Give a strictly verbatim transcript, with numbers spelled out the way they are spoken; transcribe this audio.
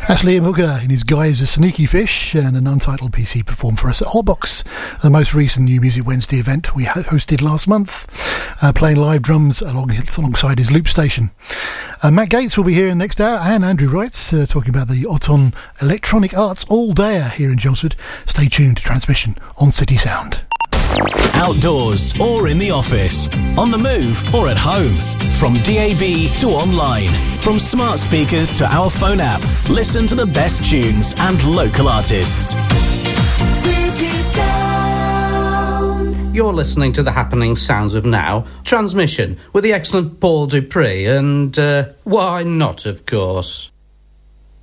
That's Liam Hooker in his guise as Sneaky Fish, and an untitled piece he performed for us at Hotbox, the most recent New Music Wednesday event we hosted last month, uh, playing live drums along, alongside his loop station. Uh, Matt Gates will be here in the next hour, and Andrew Wrights uh, talking about the Oton Electronic Arts All Day here in Chelmsford. Stay tuned to Transmission on City Sound. Outdoors or in the office, on the move or at home, from D A B to online, from smart speakers to our phone app, listen to the best tunes and local artists. City Sound. You're listening to the happening sounds of now, Transmission with the excellent Paul Dupree and, uh, why not, of course.